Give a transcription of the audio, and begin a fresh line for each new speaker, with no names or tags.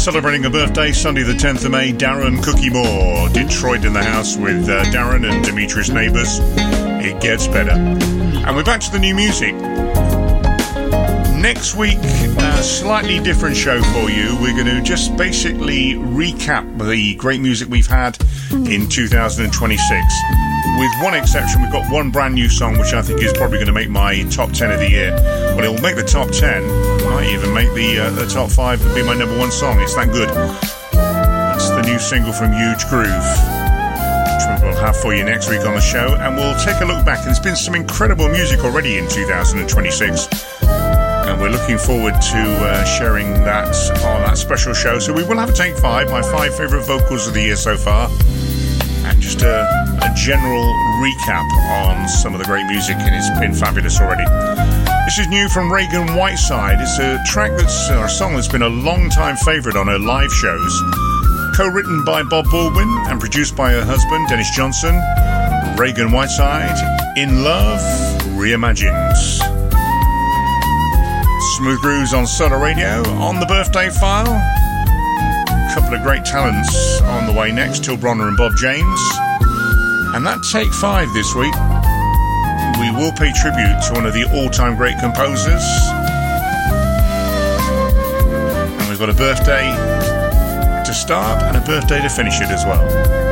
Celebrating a birthday, Sunday the 10th of May, Darren Cookie Moore. Detroit in the house with Darren and Demetrius Neighbours. It gets better. And we're back to the new music. Next week, a slightly different show for you. We're going to just basically recap the great music we've had in 2026. With one exception, we've got one brand new song which I think is probably going to make my top 10 of the year. Well, it'll make the top 10. Might even make the top 5 and be my number one song. It's that good. That's the new single from Huge Groove, which we'll have for you next week on the show. And we'll take a look back. And there's been some incredible music already in 2026. And we're looking forward to sharing that on that special show. So we will have a Take 5, my 5 favourite vocals of the year so far. And just a general recap on some of the great music, and it's been fabulous already. This is new from Reagan Whiteside. It's a track a song that's been a long time favourite on her live shows. Co-written by Bob Baldwin and produced by her husband, Dennis Johnson. Reagan Whiteside, In Love Reimagined. Smooth grooves on Solar Radio. On the birthday file, a couple of great talents on the way next, Till Bronner and Bob James. And that Take 5 this week, we will pay tribute to one of the all-time great composers. And we've got a birthday to start and a birthday to finish it as well.